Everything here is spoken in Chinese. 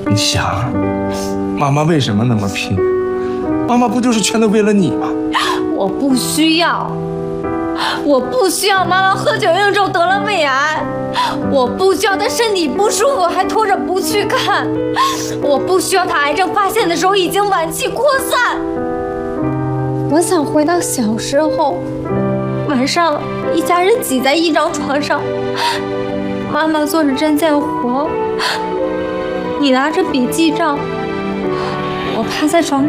你想，妈妈为什么那么拼？妈妈不就是全都为了你吗？ 我不需要，我不需要妈妈喝酒应酬得了胃癌，我不需要她身体不舒服还拖着不去看，我不需要她癌症发现的时候已经晚期扩散。我想回到小时候，晚上一家人挤在一张床上，妈妈做着针线活，你拿着笔记账，我趴在床